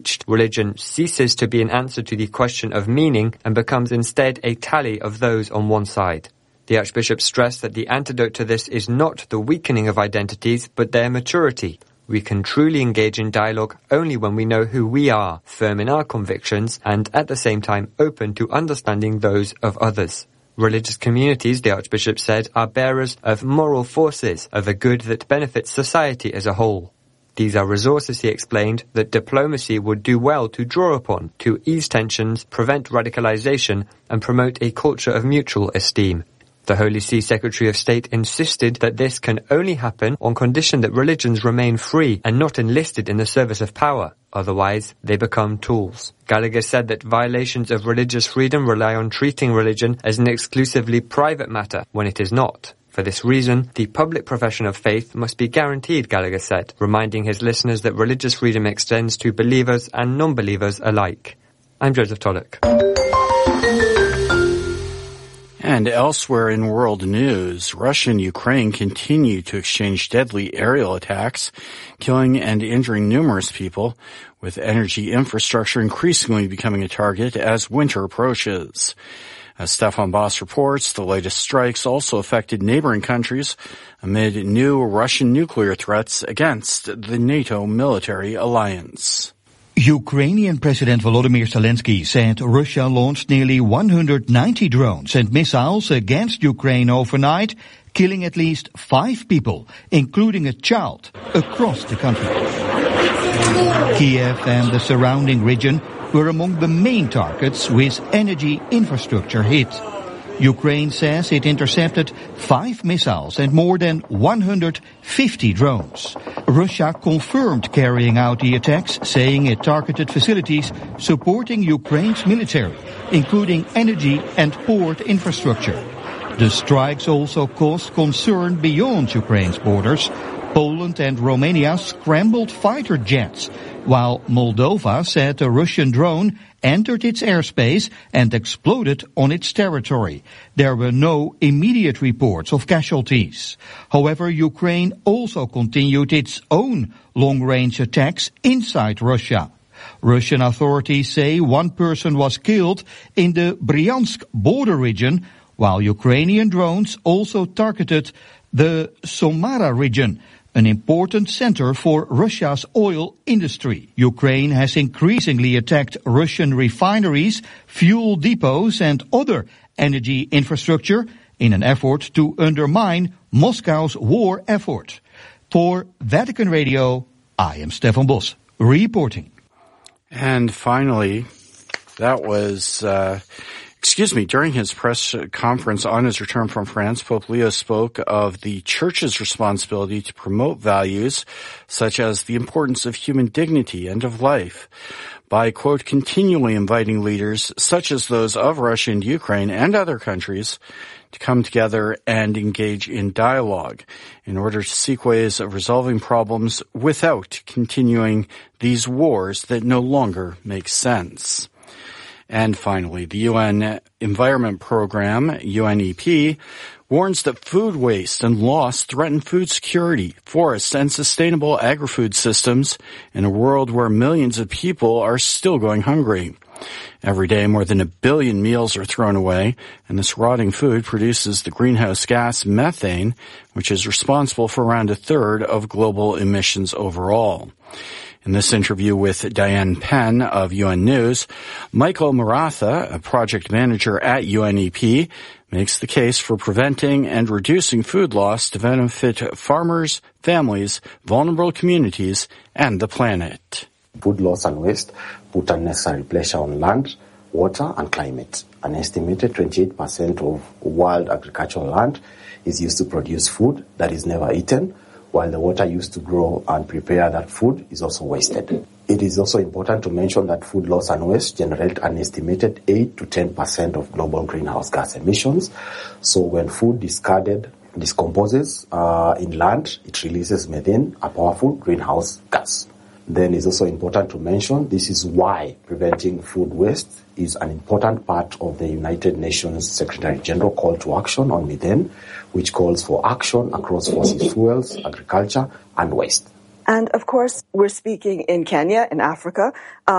religion ceases to be an answer to the question of meaning and becomes instead a tally of those on one side. The Archbishop stressed that the antidote to this is not the weakening of identities, but their maturity. We can truly engage in dialogue only when we know who we are, firm in our convictions, and at the same time open to understanding those of others. Religious communities, the Archbishop said, are bearers of moral forces, of a good that benefits society as a whole. These are resources, he explained, that diplomacy would do well to draw upon, to ease tensions, prevent radicalization, and promote a culture of mutual esteem. The Holy See Secretary of State insisted that this can only happen on condition that religions remain free and not enlisted in the service of power. Otherwise, they become tools. Gallagher said that violations of religious freedom rely on treating religion as an exclusively private matter when it is not. For this reason, the public profession of faith must be guaranteed, Gallagher said, reminding his listeners that religious freedom extends to believers and non-believers alike. I'm Joseph Tollock. And elsewhere in world news, Russia and Ukraine continue to exchange deadly aerial attacks, killing and injuring numerous people, with energy infrastructure increasingly becoming a target as winter approaches. As Stefan Boss reports, the latest strikes also affected neighboring countries amid new Russian nuclear threats against the NATO military alliance. Ukrainian President Volodymyr Zelensky said Russia launched nearly 190 drones and missiles against Ukraine overnight, killing at least 5 people, including a child, across the country. Kiev and the surrounding region were among the main targets with energy infrastructure hit. Ukraine says it intercepted 5 missiles and more than 150 drones. Russia confirmed carrying out the attacks, saying it targeted facilities supporting Ukraine's military, including energy and port infrastructure. The strikes also caused concern beyond Ukraine's borders. Poland and Romania scrambled fighter jets, while Moldova said a Russian drone entered its airspace and exploded on its territory. There were no immediate reports of casualties. However, Ukraine also continued its own long-range attacks inside Russia. Russian authorities say 1 person was killed in the Bryansk border region, while Ukrainian drones also targeted the Samara region, an important center for Russia's oil industry. Ukraine has increasingly attacked Russian refineries, fuel depots and other energy infrastructure in an effort to undermine Moscow's war effort. For Vatican Radio, I am Stefan Bos, reporting. And finally, that was... during his press conference on his return from France, Pope Leo spoke of the Church's responsibility to promote values such as the importance of human dignity and of life by, quote, continually inviting leaders such as those of Russia and Ukraine and other countries to come together and engage in dialogue in order to seek ways of resolving problems without continuing these wars that no longer make sense. And finally, the UN Environment Program, UNEP, warns that food waste and loss threaten food security, forests, and sustainable agri-food systems in a world where millions of people are still going hungry. Every day, more than 1 billion meals are thrown away, and this rotting food produces the greenhouse gas methane, which is responsible for around 1/3 of global emissions overall. In this interview with Diane Penn of UN News, Michael Maratha, a project manager at UNEP, makes the case for preventing and reducing food loss to benefit farmers, families, vulnerable communities, and the planet. Food loss and waste put unnecessary pressure on land, water, and climate. An estimated 28% of world agricultural land is used to produce food that is never eaten, while the water used to grow and prepare that food is also wasted. It is also important to mention that food loss and waste generate an estimated 8 to 10% of global greenhouse gas emissions. So when food decomposes in land, it releases methane, a powerful greenhouse gas. Then it's also important to mention this is why preventing food waste is an important part of the United Nations Secretary General call to action on methane, which calls for action across fossil fuels, agriculture, and waste. And of course, we're speaking in Kenya, in Africa.